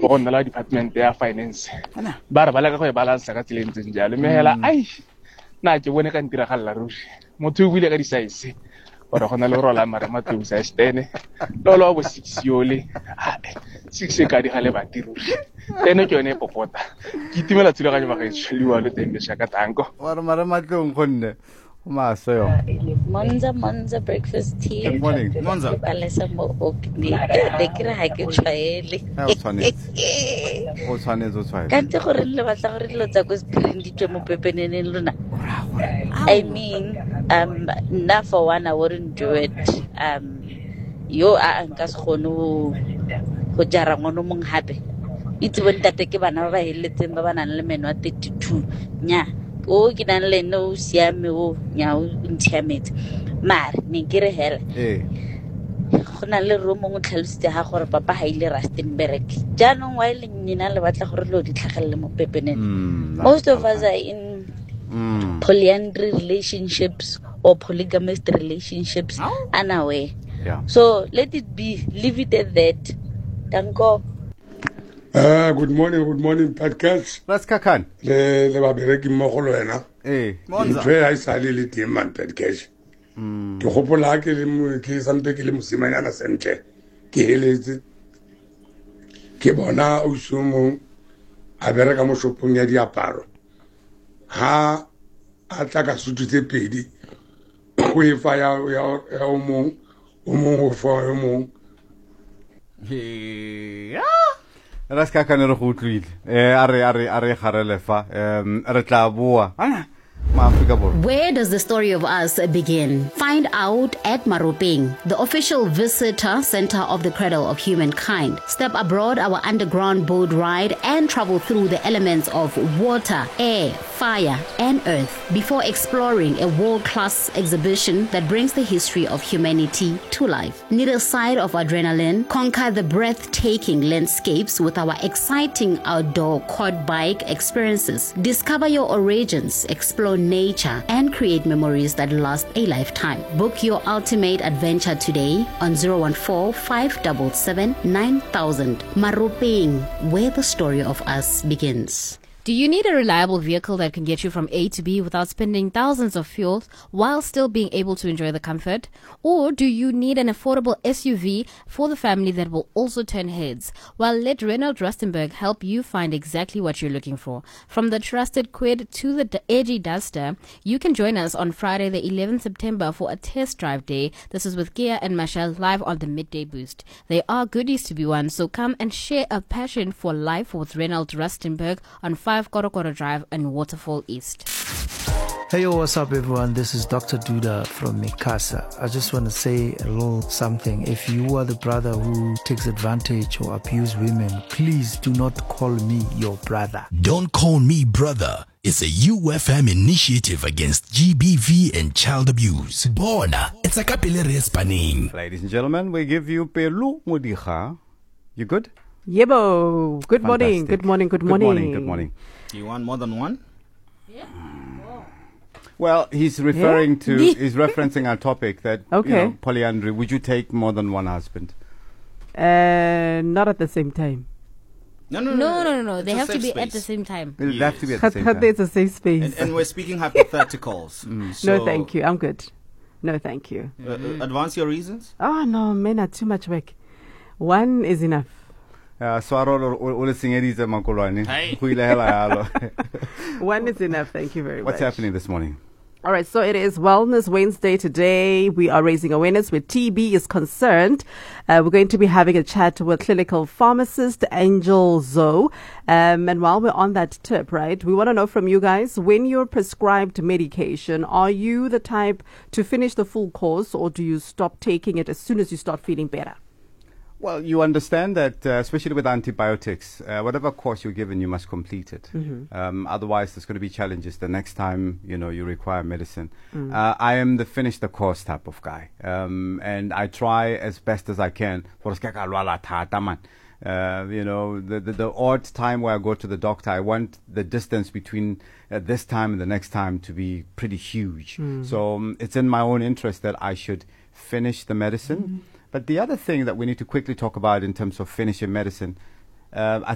go nna la department ya finance ba re ba le ka go e balance ka tseleng tse njalo mme hela ai na ke bone ka ntiragalla ruri motho o buile ka di-size gore go na le rola mare mateu size 10 lo bo 6 yole 6 ka di gale ba tiruri 10 ke yone popota ke itimela tshilo ga ba ga itshliwa le teng le shaka tango wa mare matlong gonne Monza breakfast tea. Good morning. Monza. Balesa mo okni. Dekira ha ke tshwaele. O tshwanetse Ka tse gore le batla gore lo tsa go screen di tswe mo pepeneneng lona. I mean, na for one I wouldn't do it. Yo a nka se gone go jara ngono mong hape. Itse bontate ke bana ba heletseng ba bana le menwa 32 nya. O ke nang le no siame o nya o ntshiametse mare ne ke re hela go na le romo mo tlhalositse ha gore papa ha ile Rustenburg jaanong wa ile nna le batla gore lo di tlhagelle mo pepenene. Most of us are in polyandry relationships or polygamous relationships unaware. So let it be, leave it at that. Danko. Good morning, podcast. Let's kakan. Le ba bereki mo go lwena. Monza. Tse ha isale le teng man podcast. Ke gopola ke le ke sampe ke le mosimanyana sentle. Ke heletse. Ke bona o sumo a bereka mo shopong ya diaparo. Ha a tla ka sutu tse pedi. Go e fa ya o mong o fa o mong. Let's go kind of good read. Are Harelefa, re tla bua. Where does the story of us begin? Find out at Maropeng, the official visitor center of the cradle of humankind. Step aboard our underground boat ride and travel through the elements of water, air, fire, and earth before exploring a world-class exhibition that brings the history of humanity to life. Need a side of adrenaline? Conquer the breathtaking landscapes with our exciting outdoor quad bike experiences. Discover your origins, explore nature, and create memories that last a lifetime. Book your ultimate adventure today on 014-577-9000. Maropeng, where the story of us begins. Do you need a reliable vehicle that can get you from A to B without spending thousands of fuel while still being able to enjoy the comfort? Or do you need an affordable SUV for the family that will also turn heads? Well, let Renault Rustenburg help you find exactly what you're looking for. From the trusted Quid to the edgy Duster, you can join us on Friday the 11th September for a test drive day. This is with Kia and Marshall live on the Midday Boost. There are goodies to be won, so come and share a passion for life with Renault Rustenburg on 5 Korokoro Drive and Waterfall East. Hey, yo, what's up, everyone? This is Dr. Duda from Mikasa. I just want to say a little something. If you are the brother who takes advantage or abuse women, please do not call me your brother. Don't call me brother. It's a UFM initiative against GBV and child abuse. Bona, it's a capillary spanning. Ladies and gentlemen, we give you Pelu Mudiha. You good? Yebo. Good morning. Good morning. Good morning. Good morning. You want more than one? Yeah. Well, he's referring to, he's referencing our topic that, okay. You know, polyandry. Would you take more than one husband? Not at the same time. No. They have to be at the same time. They have to be at the same time. There's a safe space. And we're speaking hypotheticals. So no, thank you. I'm good. No, thank you. Advance your reasons? Oh, no, men are too much work. One is enough. One is enough. Thank you very much. What's happening this morning? All right, so it is Wellness Wednesday today. We are raising awareness where TB is concerned. We're going to be having a chat with clinical pharmacist Angel Zoe. And while we're on that tip, right, we want to know from you guys, when you're prescribed medication, are you the type to finish the full course or do you stop taking it as soon as you start feeling better? Well, you understand that, especially with antibiotics, whatever course you're given, you must complete it. Mm-hmm. Otherwise, there's going to be challenges the next time, you know, you require medicine. I am the finish the course type of guy. And I try as best as I can. You know, the odd time where I go to the doctor, I want the distance between this time and the next time to be pretty huge. So it's in my own interest that I should finish the medicine. But the other thing that we need to quickly talk about in terms of finishing medicine, I